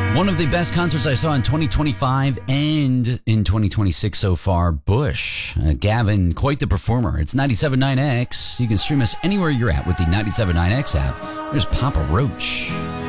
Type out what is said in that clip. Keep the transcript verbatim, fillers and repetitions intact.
One of the best concerts I saw in twenty twenty-five and in twenty twenty-six so far, Bush. Uh, Gavin, quite the performer. It's ninety-seven point nine X. You can stream us anywhere you're at with the ninety-seven point nine X app. There's Papa Roach.